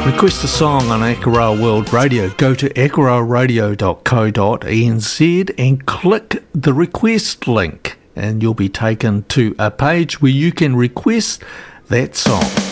Request a song on Akaroa World Radio. Go to akaroaradio.co.nz and click the request link, and you'll be taken to a page where you can request that song.